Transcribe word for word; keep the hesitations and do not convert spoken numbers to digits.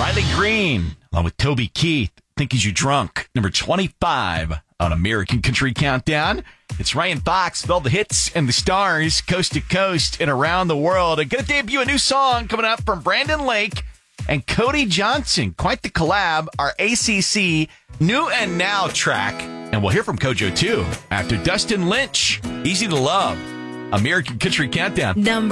Riley Green, along with Toby Keith, Think Is You Drunk, number twenty-five on American Country Countdown. It's Ryan Fox, with all the hits and the stars, coast to coast and around the world. I'm going to debut a new song coming up from Brandon Lake and Cody Johnson. Quite the collab, our A C C New and Now track. And we'll hear from Kojo, too, after Dustin Lynch, Easy to Love, American Country Countdown. Number